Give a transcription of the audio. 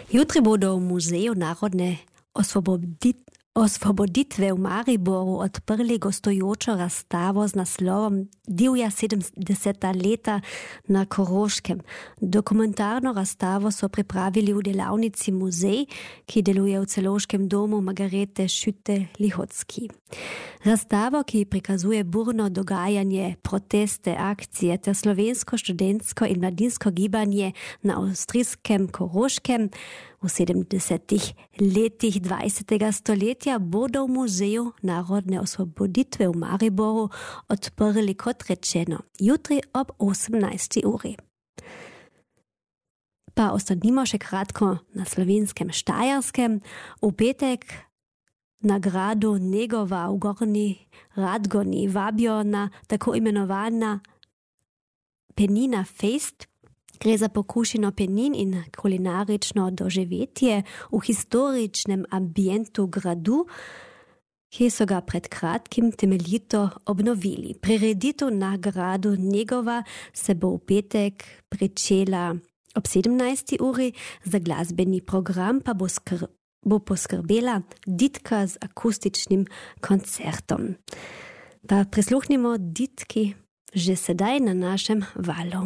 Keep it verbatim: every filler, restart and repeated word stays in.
Jutri bodo v Muzeju narodne osvobodit osvoboditve v Mariboru odprli gostujočo razstavo z naslovom Divja sedemdeseta leta na Koroškem. Dokumentarno razstavo so pripravili v delavnici Muzej, ki deluje v Celovškem domu Margarete Šütte-Lihotzky. Razstavo, ki prikazuje burno dogajanje, proteste, akcije ter slovensko študentsko in mladinsko gibanje na avstrijskem Koroškem v sedemdesetih letih dvajsetega stoletja, bodo v Muzeju narodne osvoboditve v Mariboru odprli, kot rečeno, jutri ob osemnajsti uri. Pa ostanimo še kratko na slovenskem Štajerskem. V petek na gradu Negova v Gornji Radgoni vabijo na tako imenovana Penina Fest. Gre za pokušino penin in kulinarično doživetje v historičnem ambientu gradu, ki so ga pred kratkim temeljito obnovili. Prireditev na gradu Negova se bo v petek pričela ob sedemnajsti uri, za glasbeni program pa bo, skr- bo poskrbela Ditka z akustičnim koncertom. Pa prisluhnimo Ditki že sedaj na našem valu.